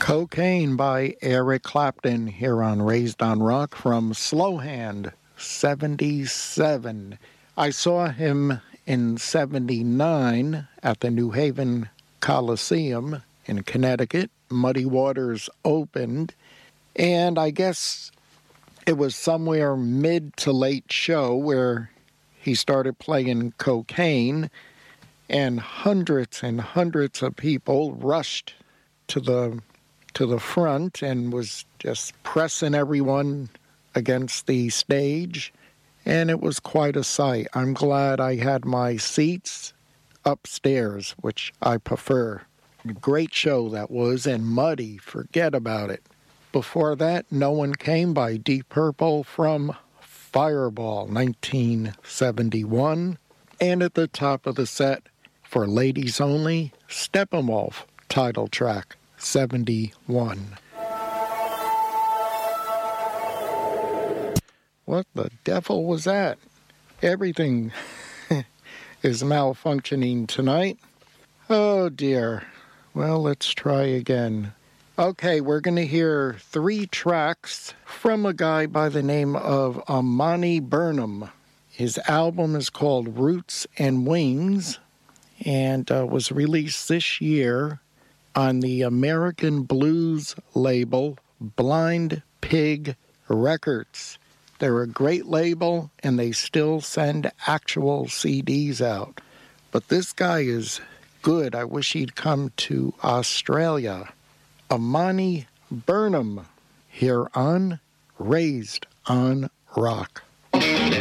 Cocaine by Eric Clapton here on Raised on Rock from Slowhand, 77. I saw him in 79 at the New Haven Coliseum in Connecticut. Muddy Waters opened, and I guess it was somewhere mid to late show where he started playing Cocaine, and hundreds of people rushed to the front and was just pressing everyone against the stage, and it was quite a sight. I'm glad I had my seats upstairs, which I prefer. Great show that was, and Muddy, forget about it. Before that, No One Came by Deep Purple from Fireball, 1971. And at the top of the set, for ladies only, Steppenwolf, title track, 71. What the devil was that? Everything is malfunctioning tonight. Oh dear. Well, let's try again. Okay, we're going to hear 3 tracks from a guy by the name of Amani Burnham. His album is called Roots and Wings and was released this year on the American blues label Blind Pig Records. They're a great label, and they still send actual CDs out. But this guy is good. I wish he'd come to Australia. Amani Burnham here on Raised on Rock.